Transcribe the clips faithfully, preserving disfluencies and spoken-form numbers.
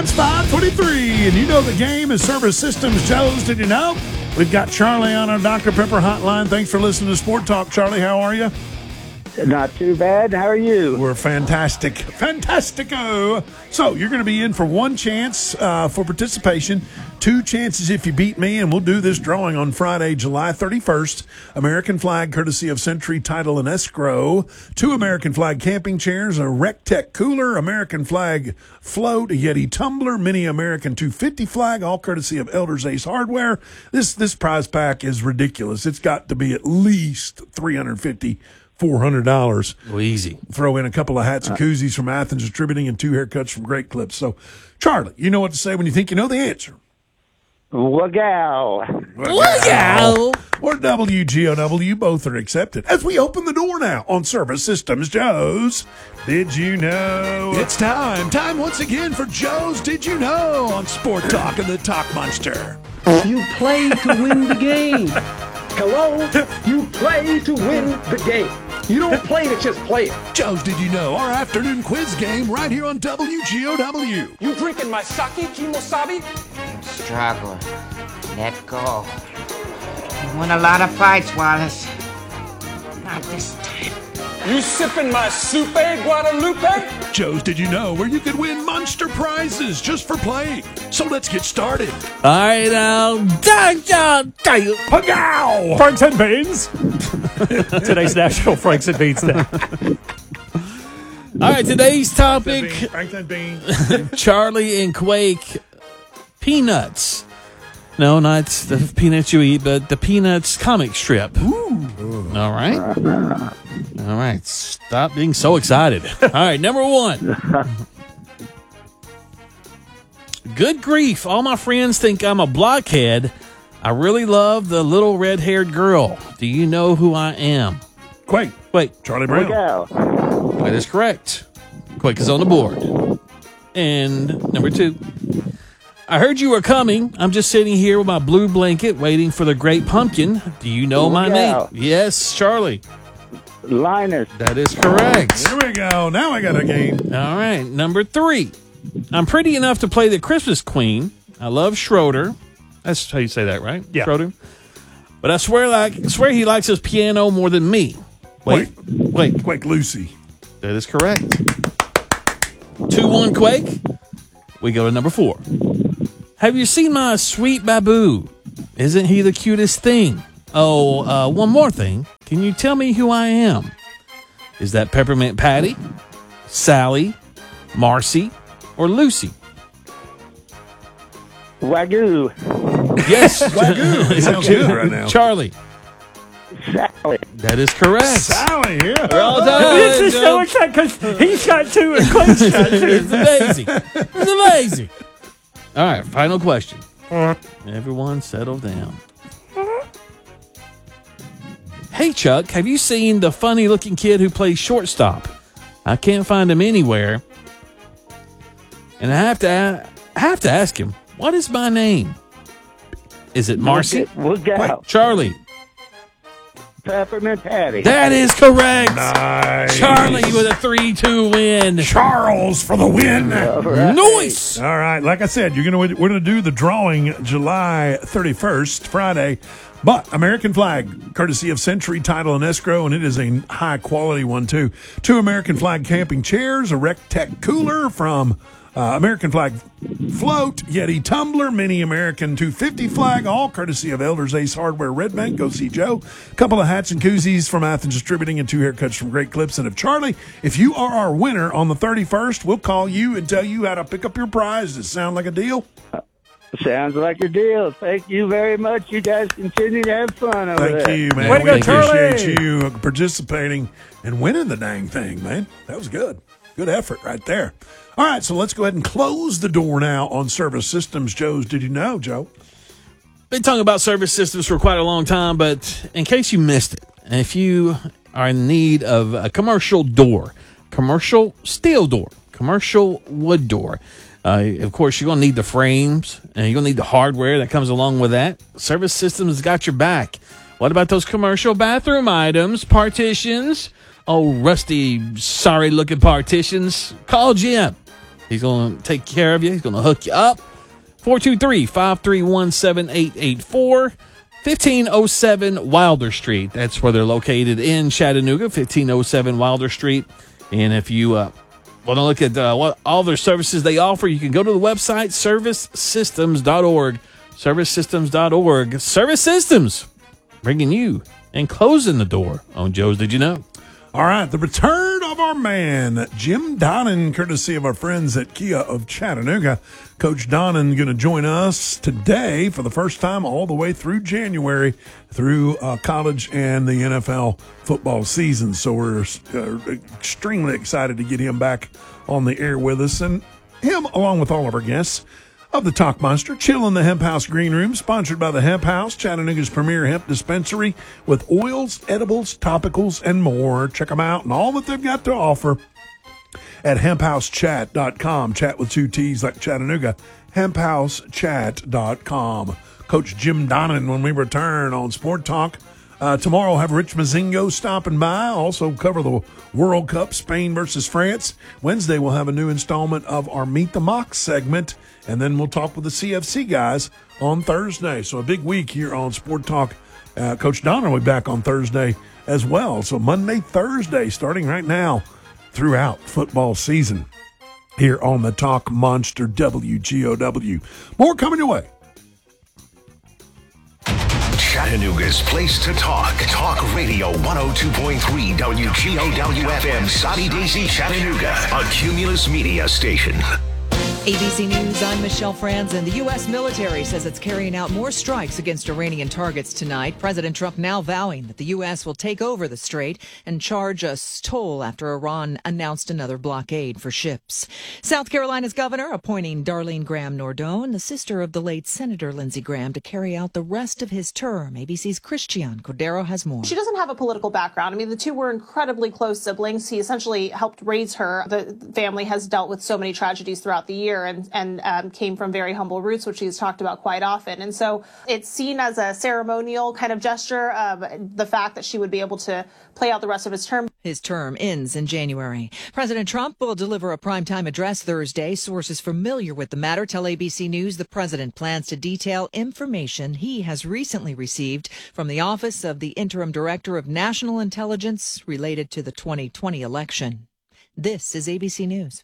Time's five twenty-three, and you know the game is Service Systems Joe's. Did you know? We've got Charlie on our Doctor Pepper hotline. Thanks for listening to Sport Talk. Charlie, how are you? Not too bad. How are you? We're fantastic. Fantastico. So you're going to be in for one chance uh, for participation, two chances if you beat me, and we'll do this drawing on Friday, July thirty-first. American flag, courtesy of Century Title and Escrow. Two American flag camping chairs, a Rec-Tec cooler, American flag float, a Yeti tumbler, mini American two fifty flag, all courtesy of Elders Ace Hardware. This, this prize pack is ridiculous. It's got to be at least three hundred fifty dollars. four hundred dollars. Well, easy. Throw in a couple of hats and koozies from Athens Distributing and two haircuts from Great Clips. So, Charlie, you know what to say when you think you know the answer. Wagow. Wagow. Or W G O W. Both are accepted. As we open the door now on Service Systems Joe's Did You Know? It's time. Time once again for Joe's Did You Know on Sport Talk and the Talk Monster. You play to win the game. Hello? You play to win the game. You don't play to just play it. Joe's Did You Know, our afternoon quiz game right here on W G O W. You drinking my sake, Kimosabi? Struggle. Let go. You won a lot of fights, Wallace. Not this time. You sipping my soupe, Guadalupe? Joe's Did You Know, where you could win monster prizes just for playing. So let's get started. All right, now. Pagow! Franks and Beans. Today's National Franks and Beans Day. All right, today's topic, Franks and Beans. Charlie and Quake, peanuts. No, not the peanuts you eat, but the Peanuts comic strip. Ooh. All right. All right. Stop being so excited. All right, number one. Good grief. All my friends think I'm a blockhead. I really love the little red-haired girl. Do you know who I am? Quake. Wait. Charlie Brown. Wagow. That is correct. Quake is on the board. And number two. I heard you were coming. I'm just sitting here with my blue blanket waiting for the great pumpkin. Do you know my name? Yes, Charlie. Linus. That is correct. Here we go. Now I got a game. All right, number three. I'm pretty enough to play the Christmas Queen. I love Schroeder. That's how you say that, right? Yeah. Schroeder. But I swear, like, I swear he likes his piano more than me. Wait, wait. Quake Lucy. That is correct. two one Quake. We go to number four. Have you seen my sweet Babu? Isn't he the cutest thing? Oh, uh, one more thing. Can you tell me who I am? Is that Peppermint Patty, Sally, Marcy, or Lucy? Wagyu. Yes. Wagyu. It sounds good right now. Charlie. Sally. That is correct. Sally, yeah. We're all done. This is so exciting because he's got two and Quake's got two. It's amazing. It's amazing. All right, final question. Everyone settle down. Hey, Chuck, have you seen the funny-looking kid who plays shortstop? I can't find him anywhere. And I have to a- I have to ask him, what is my name? Is it Marcy? Wagow. Charlie. Peppermint Patty. That is correct. Nice. Charlie with a three two win. Charles for the win. All right. Nice. All right, like I said, you're gonna we're gonna do the drawing July thirty-first, Friday. But American flag, courtesy of Century Title and Escrow, and it is a high quality one too. Two American flag camping chairs, a Rec-Tec cooler from uh, American flag float, Yeti tumbler, mini American two fifty flag, all courtesy of Elders Ace Hardware, Red Bank. Go see Joe. A couple of hats and koozies from Athens Distributing and two haircuts from Great Clips. And if Charlie, if you are our winner on the thirty-first, we'll call you and tell you how to pick up your prize. Does it sound like a deal? Sounds like a deal. Thank you very much. You guys continue to have fun over Thank there. you, man. Way to we go, appreciate Charlie. you participating and winning the dang thing, man. That was good. Good effort right there. All right, so let's go ahead and close the door now on Service Systems. Joe's Did You Know, Joe? Been talking about service systems for quite a long time, but in case you missed it, if you are in need of a commercial door, commercial steel door, commercial wood door, uh, of course, you're going to need the frames, and you're going to need the hardware that comes along with that. Service Systems has got your back. What about those commercial bathroom items, partitions? Oh, rusty, sorry-looking partitions. Call Jim. He's going to take care of you. He's going to hook you up. four two three, five three one, seven eight eight four. fifteen oh seven Wilder Street. That's where they're located in Chattanooga, fifteen oh seven Wilder Street. And if you uh, want to look at uh, what all their services they offer, you can go to the website, service systems dot org. service systems dot org. Service Systems, bringing you and closing the door on Joe's Did You Know? All right, the return of our man, Jim Donnan, courtesy of our friends at Kia of Chattanooga. Coach Donnan going to join us today for the first time all the way through January, through uh, college and the N F L football season. So we're uh, extremely excited to get him back on the air with us, and him, along with all of our guests of the Talk Monster, chill in the Hemp House Green Room, sponsored by the Hemp House, Chattanooga's premier hemp dispensary with oils, edibles, topicals, and more. Check them out and all that they've got to offer at hemp house chat dot com. Chat with two T's like Chattanooga, hemp house chat dot com. Coach Jim Donnan when we return on Sport Talk. Uh, tomorrow, we'll have Rich Mazingo stopping by. Also cover the World Cup, Spain versus France. Wednesday, we'll have a new installment of our Meet the Mock segment. And then we'll talk with the C F C guys on Thursday. So a big week here on Sport Talk. Uh, Coach Donner will be back on Thursday as well. So Monday, Thursday, starting right now throughout football season here on the Talk Monster W G O W. More coming your way. Chattanooga's place to talk. Talk Radio one oh two point three W G O W F M, Soddy Daisy, Chattanooga, a Cumulus Media station. A B C News, I'm Michelle Franzen. The U S military says it's carrying out more strikes against Iranian targets tonight. President Trump now vowing that the U S will take over the strait and charge a toll after Iran announced another blockade for ships. South Carolina's governor appointing Darlene Graham Nordone, the sister of the late Senator Lindsey Graham, to carry out the rest of his term. A B C's Christian Cordero has more. She doesn't have a political background. I mean, the two were incredibly close siblings. He essentially helped raise her. The family has dealt with so many tragedies throughout the year. and, and um, came from very humble roots, which he's talked about quite often. And so it's seen as a ceremonial kind of gesture, um, the fact that she would be able to play out the rest of his term. His term ends in January. President Trump will deliver a primetime address Thursday. Sources familiar with the matter tell A B C News the president plans to detail information he has recently received from the Office of the Interim Director of National Intelligence related to the twenty twenty election. This is A B C News.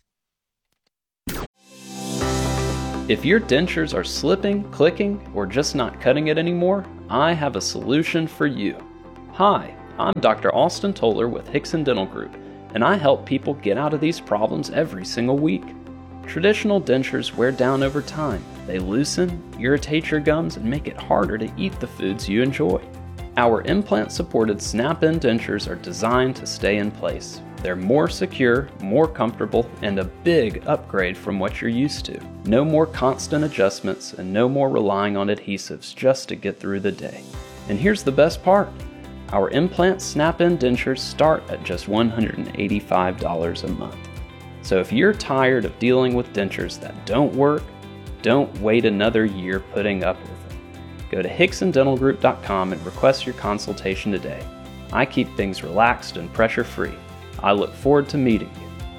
If your dentures are slipping, clicking, or just not cutting it anymore, I have a solution for you. Hi, I'm Doctor Austin Toller with Hickson Dental Group, and I help people get out of these problems every single week. Traditional dentures wear down over time. They loosen, irritate your gums, and make it harder to eat the foods you enjoy. Our implant-supported snap-in dentures are designed to stay in place. They're more secure, more comfortable, and a big upgrade from what you're used to. No more constant adjustments and no more relying on adhesives just to get through the day. And here's the best part. Our implant snap-in dentures start at just one hundred eighty-five dollars a month. So if you're tired of dealing with dentures that don't work, don't wait another year putting up with them. Go to hickson dental group dot com and request your consultation today. I keep things relaxed and pressure-free. I look forward to meeting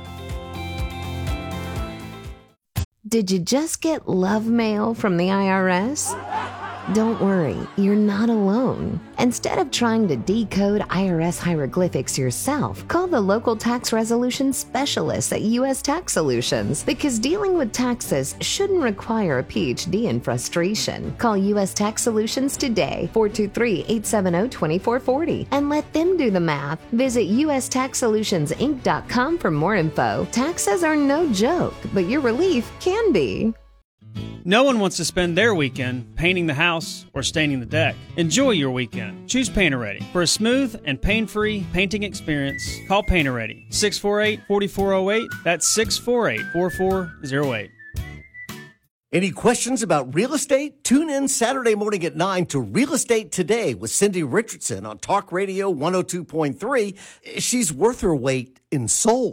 you. Did you just get love mail from the I R S? Don't worry, you're not alone. Instead of trying to decode I R S hieroglyphics yourself, call the local tax resolution specialists at U S Tax Solutions, because dealing with taxes shouldn't require a P H D in frustration. Call U S Tax Solutions today, four two three, eight seven zero, two four four zero, and let them do the math. Visit U S tax solutions inc dot com for more info. Taxes are no joke, but your relief can be. No one wants to spend their weekend painting the house or staining the deck. Enjoy your weekend. Choose Painter-Ready. For a smooth and pain-free painting experience, call Painter-Ready. six four eight, four four zero eight. That's six four eight, four four zero eight. Any questions about real estate? Tune in Saturday morning at nine to Real Estate Today with Cindy Richardson on Talk Radio one oh two point three. She's worth her weight in sold.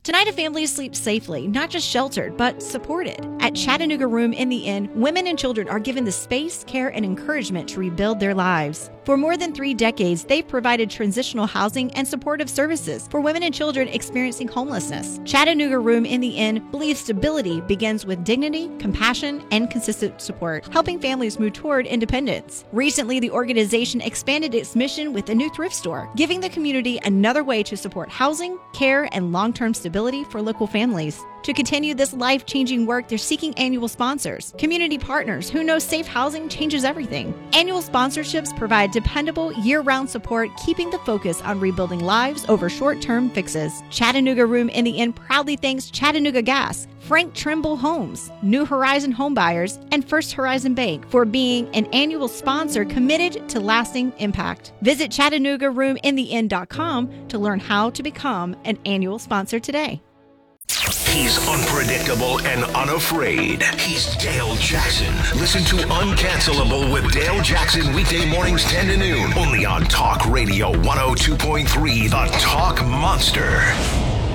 Tonight, a family sleeps safely, not just sheltered, but supported. At Chattanooga Room in the Inn, women and children are given the space, care, and encouragement to rebuild their lives. For more than three decades, they've provided transitional housing and supportive services for women and children experiencing homelessness. Chattanooga Room in the Inn believes stability begins with dignity, compassion, and consistent support, helping families move toward independence. Recently, the organization expanded its mission with a new thrift store, giving the community another way to support housing, care, and long-term stability for local families. To continue this life-changing work, they're seeking annual sponsors, community partners who know safe housing changes everything. Annual sponsorships provide dependable, year-round support, keeping the focus on rebuilding lives over short-term fixes. Chattanooga Room in the Inn proudly thanks Chattanooga Gas, Frank Trimble Homes, New Horizon Homebuyers, and First Horizon Bank for being an annual sponsor committed to lasting impact. Visit Chattanooga Room in the Inn dot com to learn how to become an annual sponsor today. He's unpredictable and unafraid. He's Dale Jackson. Listen to Uncancelable with Dale Jackson weekday mornings ten to noon. Only on Talk Radio one oh two point three, The Talk Monster.